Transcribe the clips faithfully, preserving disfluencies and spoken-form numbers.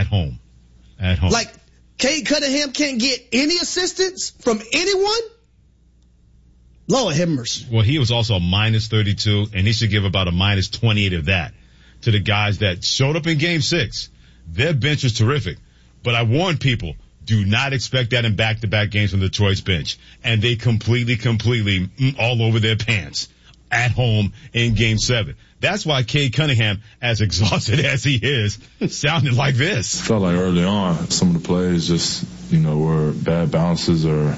at home. At home. Like, Cade Cunningham can't get any assistance from anyone? Lord have mercy. Well, he was also a minus thirty-two, and he should give about a minus twenty-eight of that to the guys that showed up in game six. Their bench was terrific. But I warned people, do not expect that in back-to-back games from Detroit's bench. And they completely, completely mm, all over their pants at home in game seven. That's why Cade Cunningham, as exhausted as he is, sounded like this. I felt like early on, some of the plays just, you know, were bad bounces or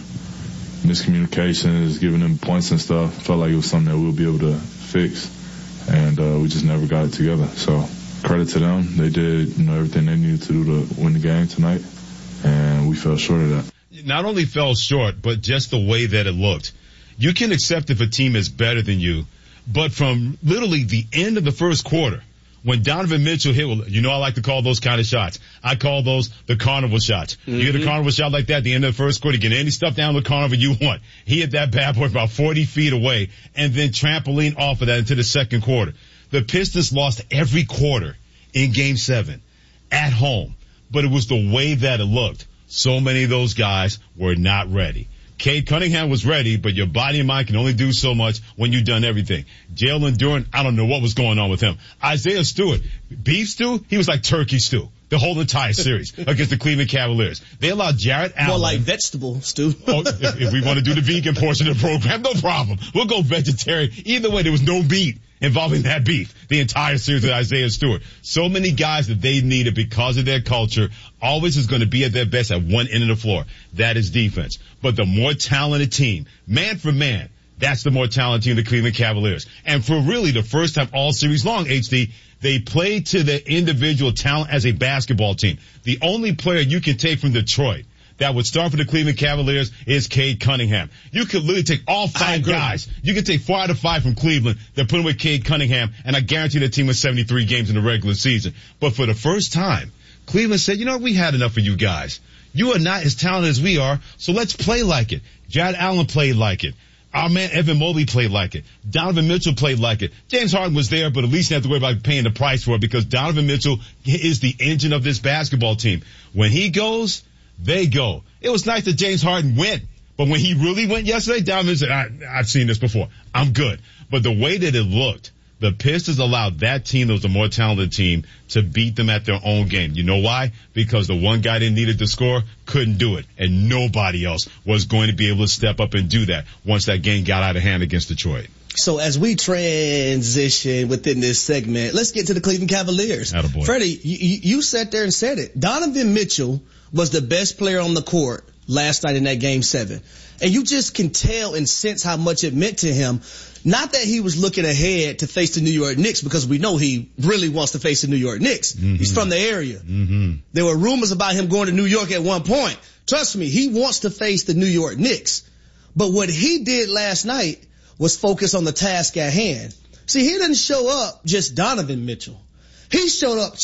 miscommunications, giving them points and stuff. I felt like it was something that we'll be able to fix. And uh, we just never got it together. So credit to them. They did, you know, everything they needed to do to win the game tonight. And we fell short of that. Not only fell short, but just the way that it looked. You can accept if a team is better than you, but from literally the end of the first quarter, when Donovan Mitchell hit, you know I like to call those kind of shots. I call those the carnival shots. Mm-hmm. You get a carnival shot like that at the end of the first quarter, you get any stuff down the carnival you want. He hit that bad boy about forty feet away and then trampoline off of that into the second quarter. The Pistons lost every quarter in game seven at home, but it was the way that it looked. So many of those guys were not ready. Cade Cunningham was ready, but your body and mind can only do so much when you've done everything. Jalen Duren, I don't know what was going on with him. Isaiah Stewart, beef stew, he was like turkey stew the whole entire series against the Cleveland Cavaliers. They allowed Jarrett Allen. More like vegetable stew. oh, if, if we want to do the vegan portion of the program, no problem. We'll go vegetarian. Either way, there was no meat involving that beef the entire series with Isaiah Stewart. So many guys that they needed because of their culture always is going to be at their best at one end of the floor. That is defense. But the more talented team, man for man, that's the more talented team, the Cleveland Cavaliers. And for really the first time all series long, H D, they played to their individual talent as a basketball team. The only player you can take from Detroit that would start for the Cleveland Cavaliers is Cade Cunningham. You could literally take all five guys. You could take four out of five from Cleveland that put in with Cade Cunningham, and I guarantee the team was seventy-three games in the regular season. But for the first time, Cleveland said, you know what, we had enough of you guys. You are not as talented as we are, so let's play like it. Jarrett Allen played like it. Our man Evan Mobley played like it. Donovan Mitchell played like it. James Harden was there, but at least you have to worry about paying the price for it because Donovan Mitchell is the engine of this basketball team. When he goes, they go. It was nice that James Harden went, but when he really went yesterday, Donovan said, I, I've seen this before. I'm good. But the way that it looked, the Pistons allowed that team that was the more talented team to beat them at their own game. You know why? Because the one guy they needed to score couldn't do it, and nobody else was going to be able to step up and do that once that game got out of hand against Detroit. So as we transition within this segment, let's get to the Cleveland Cavaliers. Attaboy. Freddie, you, you sat there and said it. Donovan Mitchell was the best player on the court last night in that game seven. And you just can tell and sense how much it meant to him. Not that he was looking ahead to face the New York Knicks, because we know he really wants to face the New York Knicks. Mm-hmm. He's from the area. Mm-hmm. There were rumors about him going to New York at one point. Trust me, he wants to face the New York Knicks. But what he did last night was focus on the task at hand. See, he didn't show up just Donovan Mitchell. He showed up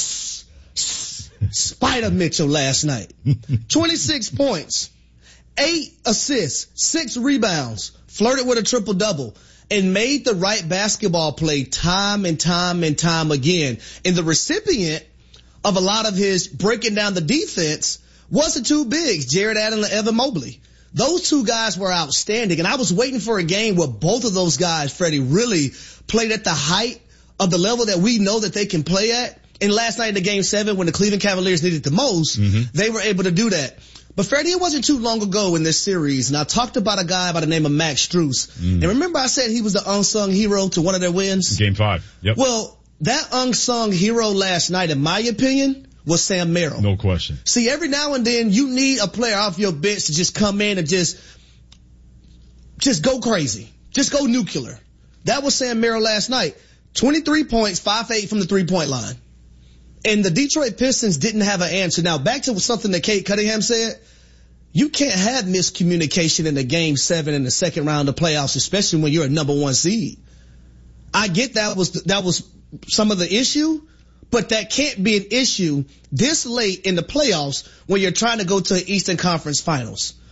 Spider Mitchell last night. twenty-six points, eight assists, six rebounds, flirted with a triple-double, and made the right basketball play time and time and time again. And the recipient of a lot of his breaking down the defense was the two bigs, Jarrett Allen and Evan Mobley. Those two guys were outstanding, and I was waiting for a game where both of those guys, Freddie, really played at the height of the level that we know that they can play at. And last night in the game seven, when the Cleveland Cavaliers needed the most, mm-hmm. they were able to do that. But Freddie, it wasn't too long ago in this series, and I talked about a guy by the name of Max Strus. Mm. And remember I said he was the unsung hero to one of their wins? Game five, yep. Well, that unsung hero last night, in my opinion, was Sam Merrill. No question. See, every now and then you need a player off your bench to just come in and just, just go crazy. Just go nuclear. That was Sam Merrill last night. twenty-three points, five for eight from the three-point line. And the Detroit Pistons didn't have an answer. Now, back to something that Cade Cunningham said. You can't have miscommunication in the game seven in the second round of playoffs, especially when you're a number one seed. I get that was, that was some of the issue, but that can't be an issue this late in the playoffs when you're trying to go to the Eastern Conference Finals.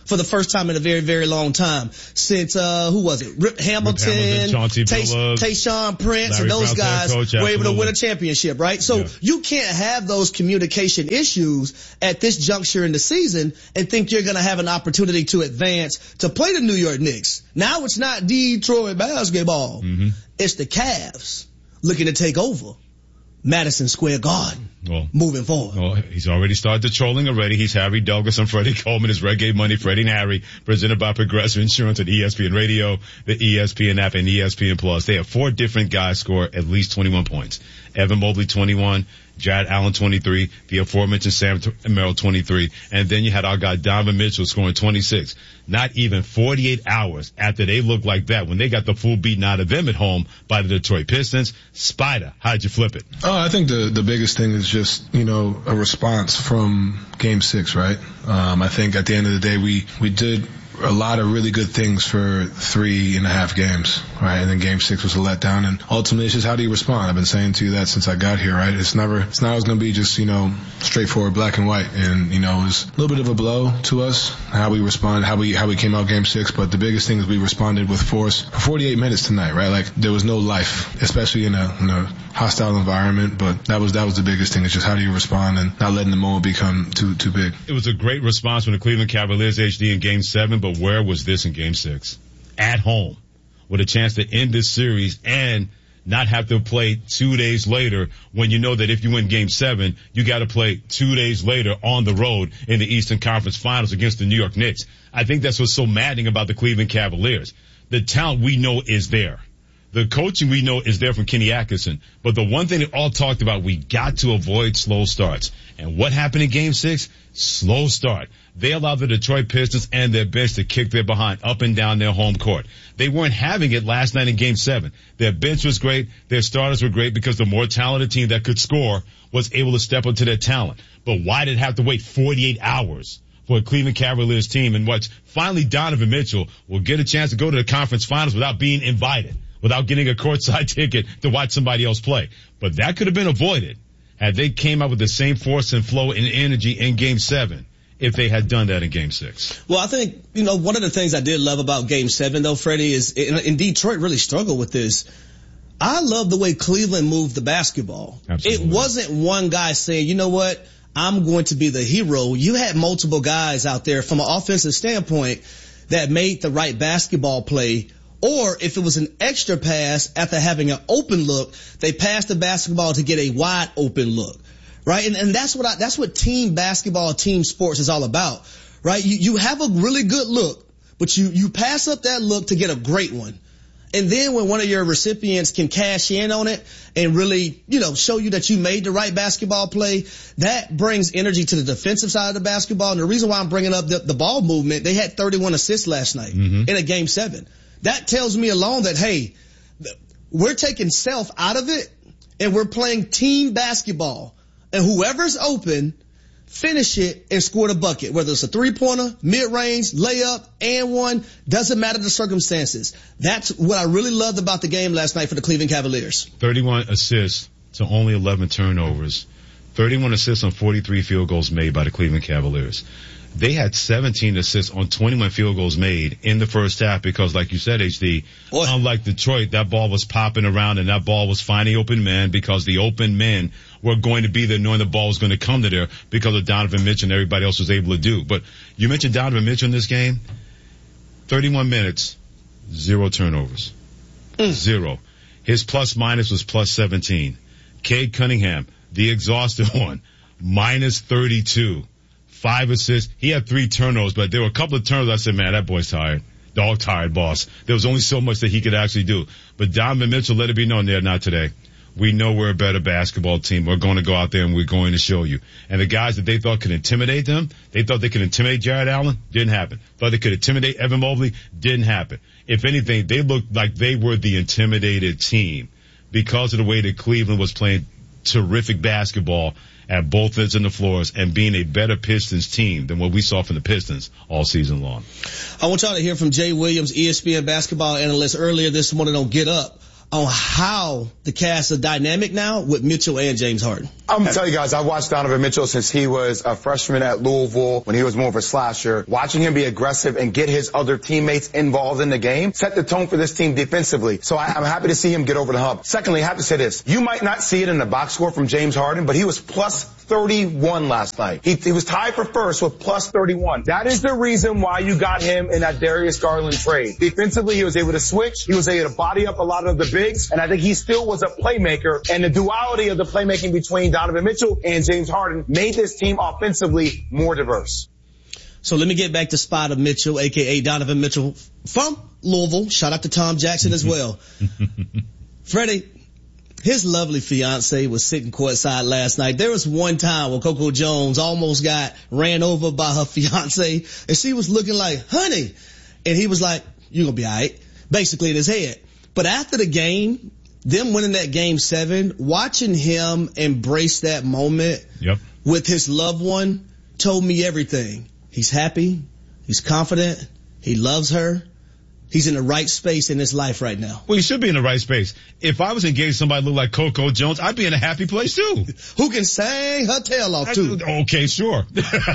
for the first time in a very, very long time since, uh, who was it? Rip Hamilton, Rip Hamilton Tay- Tayshaun Prince, Larry and those Brown's guys coach, were able to win a championship, right? So yeah. you can't have those communication issues at this juncture in the season and think you're going to have an opportunity to advance to play the New York Knicks. Now it's not Detroit basketball. Mm-hmm. It's the Cavs looking to take over Madison Square Garden. Well, moving forward. Well, he's already started the trolling already. He's Harry Douglas and Freddie Coleman. His Reggae Money, Freddie and Harry, presented by Progressive Insurance and E S P N Radio, the E S P N app, and E S P N Plus. They have four different guys score at least twenty-one points. Evan Mobley, twenty-one. Jared Allen, twenty-three. The aforementioned Sam Merrill, twenty-three. And then you had our guy Donovan Mitchell scoring twenty-six. Not even forty-eight hours after they looked like that, when they got the full beaten out of them at home by the Detroit Pistons. Spider, how'd you flip it? Oh, I think the the biggest thing is just, you know, a response from game six, right? Um, I think at the end of the day, we, we did a lot of really good things for three and a half games, right? And then game six was a letdown, and ultimately it's just how do you respond? I've been saying to you that since I got here, right? It's never, it's not always going to be just, you know, straightforward black and white. And, you know, it was a little bit of a blow to us, how we responded, how we, how we came out game six. But the biggest thing is we responded with force for forty-eight minutes tonight, right? Like there was no life, especially in a, in a hostile environment. But that was, that was the biggest thing. It's just how do you respond and not letting the moment become too, too big. It was a great response from the Cleveland Cavaliers H D in game seven, but where was this in game six? At home, with a chance to end this series and not have to play two days later, when you know that if you win game seven, you got to play two days later on the road in the Eastern Conference Finals against the New York Knicks. I think that's what's so maddening about the Cleveland Cavaliers. The talent we know is there. The coaching we know is there from Kenny Atkinson. But the one thing they all talked about, we got to avoid slow starts. And what happened in game six? Slow start. They allowed the Detroit Pistons and their bench to kick their behind up and down their home court. They weren't having it last night in game seven. Their bench was great. Their starters were great because the more talented team that could score was able to step up to their talent. But why did it have to wait forty-eight hours for a Cleveland Cavaliers team? And what's finally Donovan Mitchell will get a chance to go to the conference finals without being invited, without getting a courtside ticket to watch somebody else play. But that could have been avoided had they came up with the same force and flow and energy in game seven if they had done that in game six. Well, I think, you know, one of the things I did love about game seven, though, Freddie, is, and Detroit really struggled with this. I love the way Cleveland moved the basketball. Absolutely. It wasn't one guy saying, you know what, I'm going to be the hero. You had multiple guys out there from an offensive standpoint that made the right basketball play. Or if it was an extra pass after having an open look, they passed the basketball to get a wide open look. Right? And, and that's what I, that's what team basketball, team sports is all about. Right? You, you have a really good look, but you, you pass up that look to get a great one. And then when one of your recipients can cash in on it and really, you know, show you that you made the right basketball play, that brings energy to the defensive side of the basketball. And the reason why I'm bringing up the, the ball movement, they had thirty-one assists last night mm-hmm. in a game seven. That tells me alone that, hey, we're taking self out of it and we're playing team basketball. And whoever's open, finish it and score the bucket. Whether it's a three-pointer, mid-range, layup, and one, doesn't matter the circumstances. That's what I really loved about the game last night for the Cleveland Cavaliers. thirty-one assists to only eleven turnovers. thirty-one assists on forty-three field goals made by the Cleveland Cavaliers. They had seventeen assists on twenty-one field goals made in the first half because, like you said, H D, Boy. unlike Detroit, that ball was popping around and that ball was finding open men because the open men were going to be there knowing the ball was going to come to there because of Donovan Mitchell and everybody else was able to do. But you mentioned Donovan Mitchell in this game. thirty-one minutes, zero turnovers. Mm. Zero. His plus minus was plus seventeen. Cade Cunningham, the exhausted one, minus thirty-two. Five assists. He had three turnovers, but there were a couple of turnovers. I said, man, that boy's tired. Dog tired, boss. There was only so much that he could actually do. But Donovan Mitchell let it be known there, not today. We know we're a better basketball team. We're going to go out there and we're going to show you. And the guys that they thought could intimidate them, they thought they could intimidate Jared Allen, didn't happen. Thought they could intimidate Evan Mobley, didn't happen. If anything, they looked like they were the intimidated team because of the way that Cleveland was playing terrific basketball at both ends of the floors and being a better Pistons team than what we saw from the Pistons all season long. I want y'all to hear from Jay Williams, E S P N basketball analyst, earlier this morning on Get Up. on how the Cavs are dynamic now with Mitchell and James Harden. I'm going to tell you guys, I watched Donovan Mitchell since he was a freshman at Louisville when he was more of a slasher. Watching him be aggressive and get his other teammates involved in the game set the tone for this team defensively. So I, I'm happy to see him get over the hump. Secondly, I have to say this. You might not see it in the box score from James Harden, but he was plus thirty-one last night. He, he was tied for first with plus thirty-one. That is the reason why you got him in that Darius Garland trade. Defensively, he was able to switch. He was able to body up a lot of the bigs, and I think he still was a playmaker. And the duality of the playmaking between Donovan Mitchell and James Harden made this team offensively more diverse. So let me get back to Spider Mitchell, a k a. Donovan Mitchell from Louisville. Shout out to Tom Jackson as well. Freddie, his lovely fiance was sitting courtside last night. There was one time where Coco Jones almost got ran over by her fiance, and she was looking like, honey. And he was like, you're going to be all right, basically in his head. But after the game, them winning that game seven, watching him embrace that moment yep. with his loved one told me everything. He's happy. He's confident. He loves her. He's in the right space in his life right now. Well, he should be in the right space. If I was engaged to somebody who looked like Coco Jones, I'd be in a happy place too. Who can sing her tail off too. Okay, sure.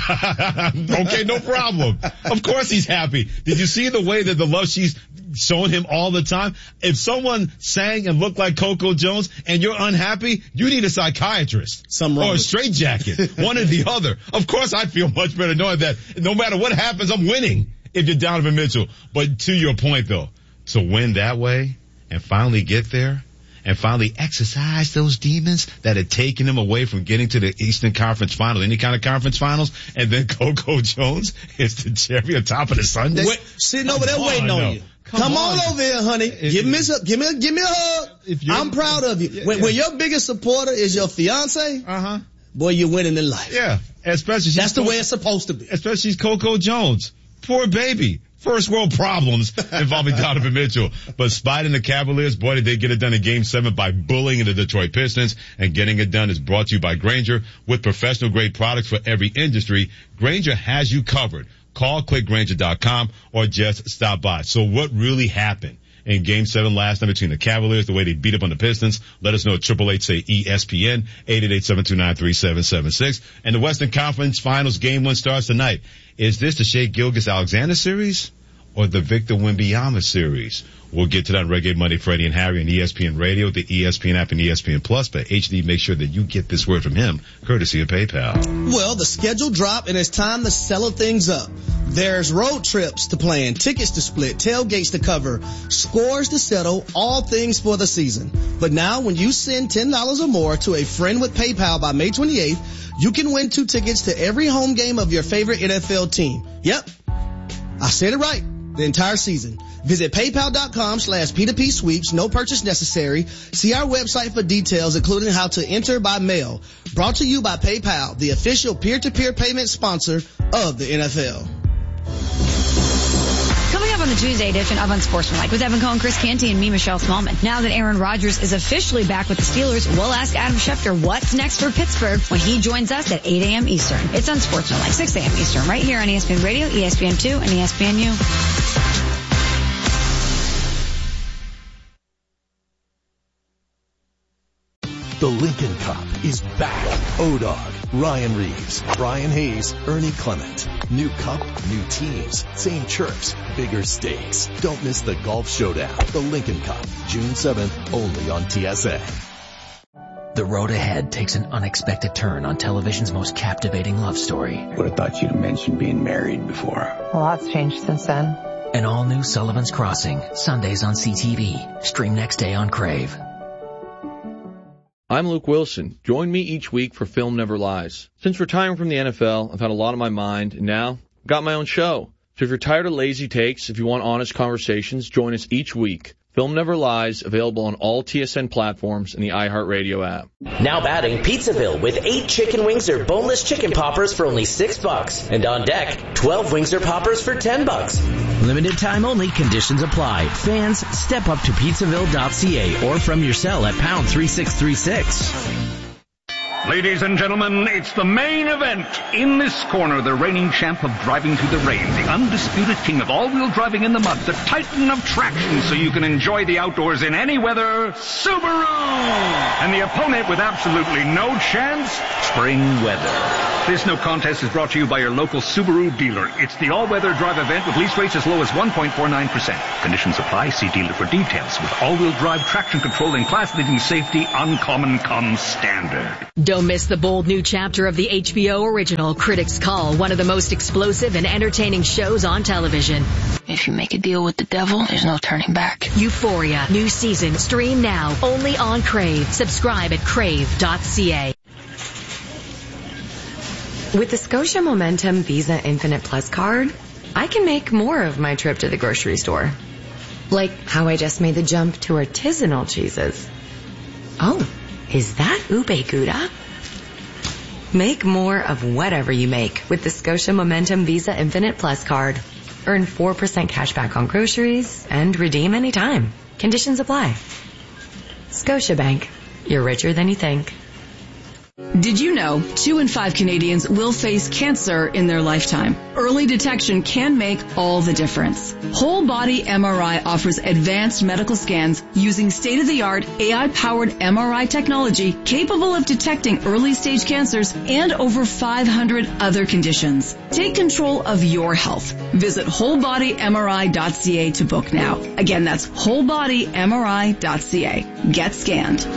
Okay, no problem. Of course he's happy. Did you see the way that the love she's showing him all the time? If someone sang and looked like Coco Jones and you're unhappy, you need a psychiatrist. Some wrong or a straitjacket. One or the other. Of course I'd feel much better knowing that no matter what happens, I'm winning. If you're Donovan Mitchell. But to your point though, to win that way and finally get there and finally exercise those demons that had taken him away from getting to the Eastern Conference Finals, any kind of conference finals, and then Coco Jones is the cherry on top of the sundae. Wait, sitting over there waiting on you. Come, Come on. on over here, honey. If, give me a, give me a, give me a hug. I'm proud of you. Yeah, when, yeah. when your biggest supporter is your fiance, uh-huh. boy, you're winning in life. Yeah. Especially That's the Coco, way it's supposed to be. Especially she's Coco Jones. Poor baby. First world problems involving Donovan Mitchell. But Spider and the Cavaliers, boy, did they get it done in game seven by bullying the Detroit Pistons. And getting it done is brought to you by Grainger. With professional grade products for every industry, Grainger has you covered. Call click grainger dot com or just stop by. So what really happened in game seven last night between the Cavaliers, the way they beat up on the Pistons? Let us know at triple eight say E S P N, eight eight eight, seven two nine, three seven seven six. And the Western Conference Finals game one starts tonight. Is this the Shai Gilgeous-Alexander series or the Victor Wembanyama series? We'll get to that on Reggae Monday, Freddie and Harry on E S P N Radio, the E S P N app, and E S P N Plus. But H D, make sure that you get this word from him, courtesy of PayPal. Well, the schedule dropped, and it's time to settle things up. There's road trips to plan, tickets to split, tailgates to cover, scores to settle, all things for the season. But now, when you send ten dollars or more to a friend with PayPal by May twenty-eighth, you can win two tickets to every home game of your favorite N F L team. Yep, I said it right. The entire season. Visit paypal.com slash P2P sweeps. No purchase necessary. See our website for details, including how to enter by mail. Brought to you by PayPal, the official peer-to-peer payment sponsor of the N F L. Coming up on the Tuesday edition of Unsportsmanlike with Evan Cohen, Chris Canty, and me, Michelle Smallman. Now that Aaron Rodgers is officially back with the Steelers, we'll ask Adam Schefter what's next for Pittsburgh when he joins us at eight a.m. Eastern. It's Unsportsmanlike, six a.m. Eastern, right here on E S P N Radio, E S P N two, and E S P N U. The Lincoln Cup is back. O-Dog, Ryan Reeves, Brian Hayes, Ernie Clement. New cup, new teams, same chirps, bigger stakes. Don't miss the Golf Showdown. The Lincoln Cup, June seventh, only on T S A. The road ahead takes an unexpected turn on television's most captivating love story. Would have thought you'd have mentioned being married before. A lot's changed since then. An all-new Sullivan's Crossing, Sundays on C T V. Stream next day on Crave. I'm Luke Wilson. Join me each week for Film Never Lies. Since retiring from the N F L, I've had a lot on my mind, and now I've got my own show. So if you're tired of lazy takes, if you want honest conversations, join us each week. Film Never Lies, available on all T S N platforms and the iHeartRadio app. Now batting Pizzaville with eight chicken wings or boneless chicken poppers for only six bucks. And on deck, twelve wings or poppers for ten bucks. Limited time only, conditions apply. Fans, step up to pizzaville dot c a or from your cell at pound three six three six. Ladies and gentlemen, it's the main event. In this corner, the reigning champ of driving through the rain, the undisputed king of all-wheel driving in the mud, the titan of traction so you can enjoy the outdoors in any weather, Subaru! And the opponent with absolutely no chance, spring weather. This no contest is brought to you by your local Subaru dealer. It's the all-weather drive event with lease rates as low as one point four nine percent. Conditions apply. See dealer for details. With all-wheel drive, traction control, and class-leading safety, Uncommon comes standard. Don't miss the bold new chapter of the H B O original Critics Call, one of the most explosive and entertaining shows on television. If you make a deal with the devil, there's no turning back. Euphoria, new season, stream now, only on Crave. Subscribe at crave dot c a. With the Scotia Momentum Visa Infinite Plus card, I can make more of my trip to the grocery store. Like how I just made the jump to artisanal cheeses. Oh, is that ube gouda? Make more of whatever you make with the Scotia Momentum Visa Infinite Plus card. Earn four percent cash back on groceries and redeem anytime. Conditions apply. Scotiabank. You're richer than you think. Did you know two in five Canadians will face cancer in their lifetime? Early detection can make all the difference. Whole Body M R I offers advanced medical scans using state-of-the-art A I-powered M R I technology capable of detecting early-stage cancers and over five hundred other conditions. Take control of your health. Visit whole body m r i dot c a to book now. Again, that's whole body m r i dot c a. Get scanned.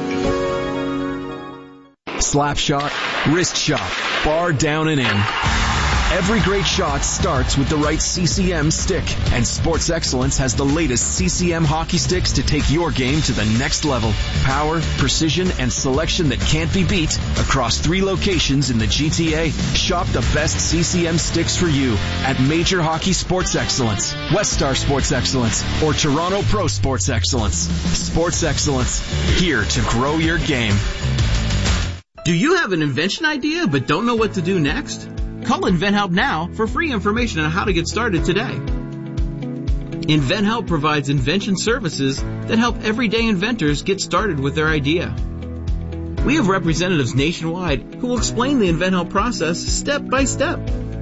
Slap shot, wrist shot, bar down and in. Every great shot starts with the right C C M stick, and Sports Excellence has the latest C C M hockey sticks to take your game to the next level. Power, precision, and selection that can't be beat across three locations in the G T A. Shop the best C C M sticks for you at Major Hockey Sports Excellence, West Star Sports Excellence, or Toronto Pro Sports Excellence. Sports Excellence, here to grow your game. Do you have an invention idea but don't know what to do next? Call InventHelp now for free information on how to get started today. InventHelp provides invention services that help everyday inventors get started with their idea. We have representatives nationwide who will explain the InventHelp process step by step.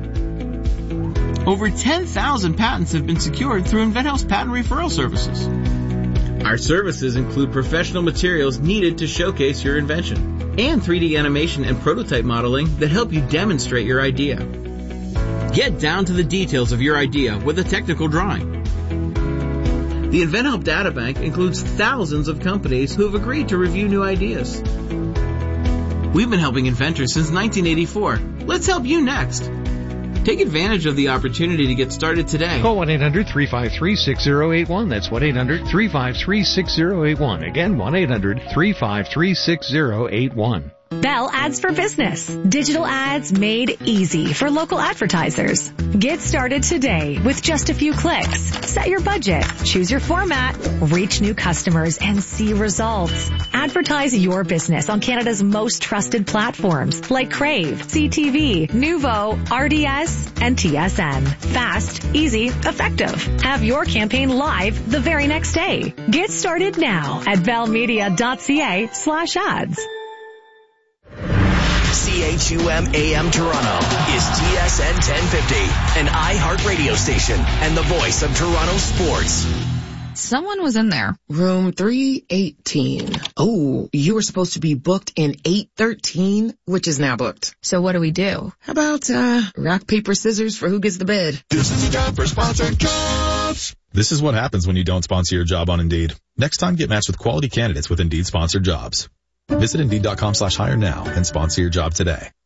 Over ten thousand patents have been secured through InventHelp's patent referral services. Our services include professional materials needed to showcase your invention, and three D animation and prototype modeling that help you demonstrate your idea. Get down to the details of your idea with a technical drawing. The InventHelp Databank includes thousands of companies who have agreed to review new ideas. We've been helping inventors since nineteen eighty-four. Let's help you next. Take advantage of the opportunity to get started today. Call one eight hundred three five three six zero eight one. That's one eight hundred three five three six zero eight one. Again, one eight hundred three five three six zero eight one. Bell Ads for Business. Digital ads made easy for local advertisers. Get started today with just a few clicks. Set your budget, choose your format, reach new customers, and see results. Advertise your business on Canada's most trusted platforms like Crave, C T V, Nuvo, R D S, and T S N. Fast, easy, effective. Have your campaign live the very next day. Get started now at bellmedia dot c a slash ads. C H U M A M Toronto is T S N ten fifty, an iHeart radio station and the voice of Toronto sports. Someone was in there. Room three eighteen. Oh, you were supposed to be booked in eight thirteen, which is now booked. So what do we do? How about, uh, rock, paper, scissors for who gets the bid? This is a job for sponsored jobs. This is what happens when you don't sponsor your job on Indeed. Next time, get matched with quality candidates with Indeed sponsored jobs. Visit Indeed dot com slash hire now and sponsor your job today.